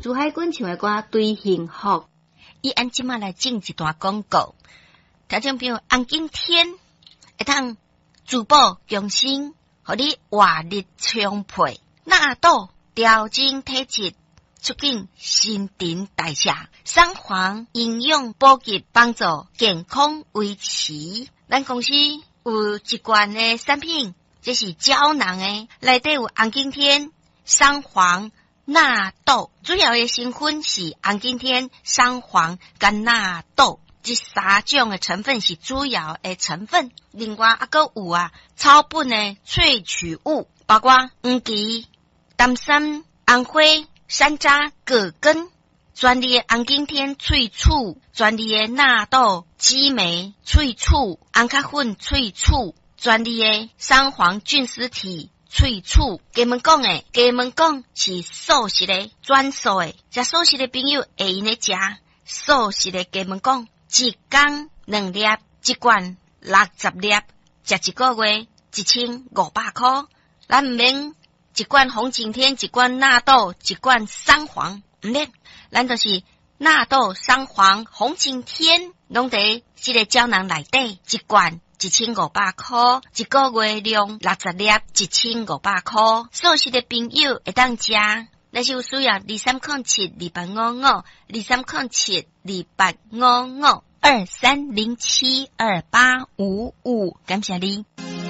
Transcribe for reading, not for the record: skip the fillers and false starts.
朱海军唱的歌对幸福。 伊按即马来进一段广告，听众朋友，红景天会当珠宝强身，互你活力充沛，纳豆调整体质，促进新陈代谢，三黄营养补给，帮助健康维持。咱公司有一罐的产品，这是胶囊的，内底有红景天、三黄、纳豆，主要的成分是红景天、三黄跟纳豆，这三种的成分是主要的成分。另外还佫有草本的萃取物，包括黄芪、丹参、红花、山楂、葛根，专利的红景天萃取，专利的纳豆、激酶萃取，红咖粉萃取，专利的三黄菌丝体萃取。给们讲是素食的专属的，食素食的朋友会用来食素食的。给们讲一天2粒，一罐60粒，食一个月1500块。咱唔免一罐红景天，一罐纳豆，一罐三黄，唔免，咱就是纳豆、三黄、红景天，拢在这个胶囊内底，一罐1500块，一个月量60粒，1500块。素食的朋友会当食，但是有需要230728552307285523072855，感谢你。